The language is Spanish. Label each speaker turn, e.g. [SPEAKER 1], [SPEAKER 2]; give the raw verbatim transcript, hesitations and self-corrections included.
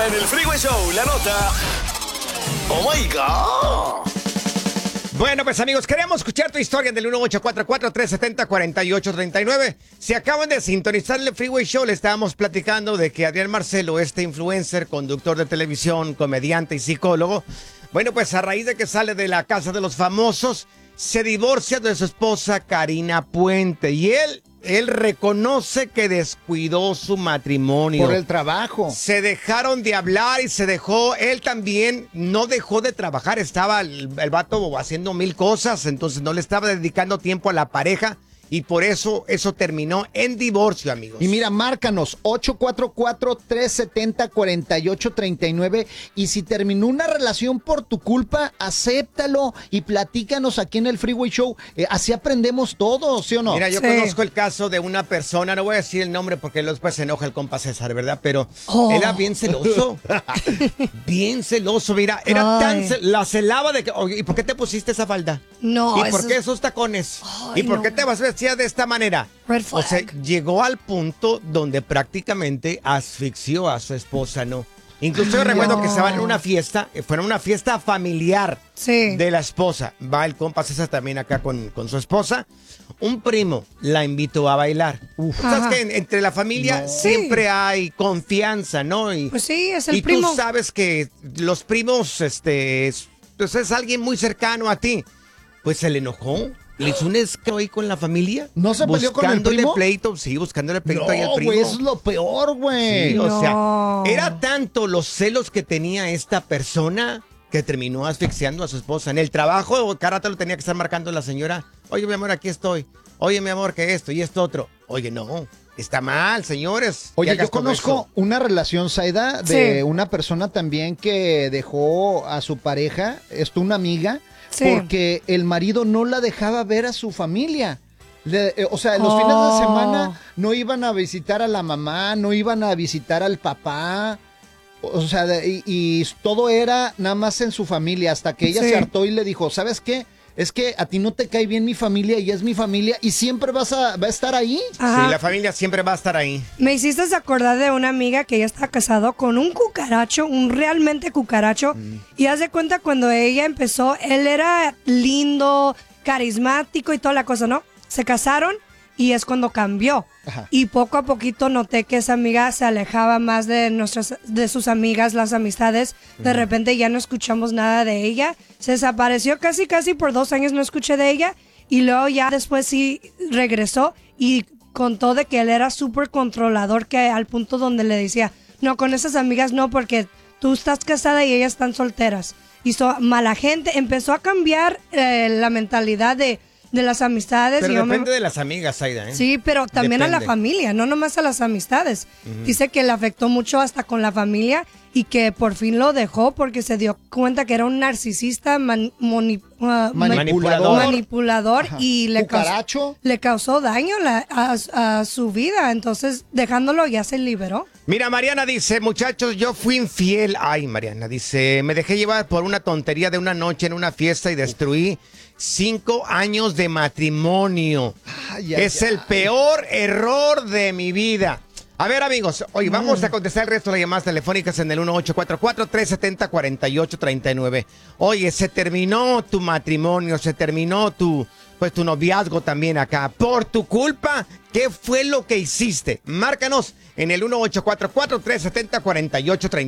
[SPEAKER 1] Ahora en el Freeway Show, la nota. Oh my God.
[SPEAKER 2] Bueno, pues amigos, queremos escuchar tu historia del uno ocho cuatro cuatro, tres siete cero, cuatro ocho tres nueve. Si acaban de sintonizar el Freeway Show, le estábamos platicando de que Adrián Marcelo, este influencer, conductor de televisión, comediante y psicólogo, bueno, pues a raíz de que sale de la casa de los famosos, se divorcia de su esposa Karina Puente y él... Él reconoce que descuidó su matrimonio.
[SPEAKER 3] Por el trabajo.
[SPEAKER 2] Se dejaron de hablar y se dejó, él también no dejó de trabajar, estaba el, el vato haciendo mil cosas, entonces no le estaba dedicando tiempo a la pareja y por eso eso terminó en divorcio, amigos.
[SPEAKER 3] Y mira, márcanos ocho cuatro cuatro, tres siete cero, cuatro ocho tres nueve y si terminó una relación por tu culpa, acéptalo y platícanos aquí en el Freeway Show. Eh, así aprendemos todos, ¿sí o no?
[SPEAKER 2] Mira, yo
[SPEAKER 4] Sí.
[SPEAKER 2] conozco el caso de una persona, no voy a decir el nombre porque luego después se enoja el compa César, ¿verdad? Pero
[SPEAKER 4] Oh.
[SPEAKER 2] era bien celoso, bien celoso, mira, era
[SPEAKER 4] Ay.
[SPEAKER 2] tan, ce- la celaba de que, oye, ¿y por qué te pusiste esa falda?
[SPEAKER 4] No,
[SPEAKER 2] ¿Y por
[SPEAKER 4] eso
[SPEAKER 2] qué
[SPEAKER 4] es-
[SPEAKER 2] esos tacones?
[SPEAKER 4] Ay,
[SPEAKER 2] ¿Y por
[SPEAKER 4] no.
[SPEAKER 2] qué te vas vestida de esta manera?
[SPEAKER 4] Red
[SPEAKER 2] O sea,
[SPEAKER 4] flag.
[SPEAKER 2] llegó al punto donde prácticamente asfixió a su esposa, ¿no? Incluso yo recuerdo
[SPEAKER 4] no.
[SPEAKER 2] que estaban en una fiesta, eh, fue en una fiesta familiar
[SPEAKER 4] Sí.
[SPEAKER 2] de la esposa. Va el compa César también acá con, con su esposa. Un primo la invitó a bailar.
[SPEAKER 4] Ajá.
[SPEAKER 2] ¿Sabes que en- entre la familia
[SPEAKER 4] No.
[SPEAKER 2] siempre hay confianza, ¿no? Y,
[SPEAKER 4] Pues sí, es el
[SPEAKER 2] y
[SPEAKER 4] primo.
[SPEAKER 2] tú sabes que los primos, este, es, pues es alguien muy cercano a ti. Pues se le enojó. Le hizo un escro ahí con la familia.
[SPEAKER 3] ¿No se peleó con el
[SPEAKER 2] buscándole
[SPEAKER 3] primo?
[SPEAKER 2] pleito, sí, buscándole pleito ahí al
[SPEAKER 3] No,
[SPEAKER 2] primo.
[SPEAKER 3] güey, eso es lo peor, güey.
[SPEAKER 2] Sí, o
[SPEAKER 4] No.
[SPEAKER 2] sea, era tanto los celos que tenía esta persona que terminó asfixiando a su esposa. En el trabajo, cada rato lo tenía que estar marcando la señora. Oye, mi amor, aquí estoy. Oye, mi amor, que esto y esto otro. Oye, no, está mal, señores. ¿Qué
[SPEAKER 3] Oye,
[SPEAKER 2] hagas
[SPEAKER 3] yo
[SPEAKER 2] con
[SPEAKER 3] conozco
[SPEAKER 2] eso?
[SPEAKER 3] una relación, Zaida, de
[SPEAKER 4] Sí.
[SPEAKER 3] una persona también que dejó a su pareja, esto una amiga,
[SPEAKER 4] Sí.
[SPEAKER 3] porque el marido no la dejaba ver a su familia. Le- eh, o sea, los fines
[SPEAKER 4] Oh.
[SPEAKER 3] de semana no iban a visitar a la mamá, no iban a visitar al papá. O sea, de- y, y todo era nada más en su familia, hasta que ella
[SPEAKER 4] Sí.
[SPEAKER 3] se hartó y le dijo, ¿sabes qué? Es que a ti no te cae bien mi familia y es mi familia y siempre vas a, va a estar ahí.
[SPEAKER 4] Ajá.
[SPEAKER 2] Sí, la familia siempre va a estar ahí.
[SPEAKER 4] Me hiciste acordar de una amiga que ella está casado con un cucaracho, un realmente cucaracho.
[SPEAKER 2] Mm.
[SPEAKER 4] Y haz de cuenta cuando ella empezó, él era lindo, carismático y toda la cosa, ¿no? Se casaron y es cuando cambió.
[SPEAKER 3] Ajá.
[SPEAKER 4] Y poco a poquito noté que esa amiga se alejaba más de nuestras, de sus amigas, las amistades. De repente ya no escuchamos nada de ella. Se desapareció casi, casi por dos años, no escuché de ella. Y luego ya después sí regresó y contó de que él era súper controlador, que al punto donde le decía, no, con esas amigas no, porque tú estás casada y ellas están solteras. Hizo mala gente, empezó a cambiar eh, la mentalidad de, de las amistades.
[SPEAKER 2] Pero
[SPEAKER 4] y yo me-
[SPEAKER 2] depende de las amigas, Aida, ¿eh?
[SPEAKER 4] Sí, pero también a la
[SPEAKER 2] Depende.
[SPEAKER 4] familia, no nomás a las amistades. Dice que le afectó mucho hasta con la familia y que por fin lo dejó porque se dio cuenta que era un narcisista man- moni- ah, ma-
[SPEAKER 3] Manipulador.
[SPEAKER 4] manipulador
[SPEAKER 3] Ajá.
[SPEAKER 4] y le causó,
[SPEAKER 3] Cucaracho.
[SPEAKER 4] le causó daño la- a, a su vida. Entonces, dejándolo ya se liberó.
[SPEAKER 2] Mira, Mariana dice, muchachos, yo fui infiel. Ay, Mariana, dice, me dejé llevar por una tontería de una noche en una fiesta y destruí cinco años de matrimonio.
[SPEAKER 3] Ay, ay,
[SPEAKER 2] es el
[SPEAKER 3] ay.
[SPEAKER 2] peor error de mi vida. A ver, amigos, hoy vamos a contestar el resto de las llamadas telefónicas en el uno ocho cuatro cuatro, tres siete cero, cuatro ocho tres nueve. Oye, se terminó tu matrimonio, se terminó tu, pues, tu noviazgo también acá. Por tu culpa, ¿qué fue lo que hiciste? Márcanos en el uno ocho cuatro cuatro, tres siete cero, cuatro ocho tres nueve.